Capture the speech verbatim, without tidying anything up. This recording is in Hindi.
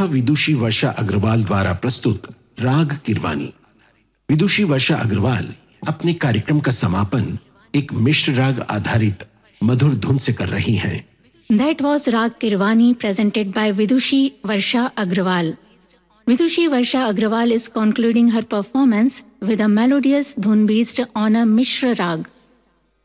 था विदुषी वर्षा अग्रवाल द्वारा प्रस्तुत राग किरवानी। विदुषी वर्षा अग्रवाल अपने कार्यक्रम का समापन एक मिश्र राग आधारित मधुर धुन से कर रही हैं। That was Rag Kirwani presented by Vidushi Varsha Agrawal. Vidushi Varsha Agrawal is concluding her performance with a melodious dhun based on a Mishra Rag.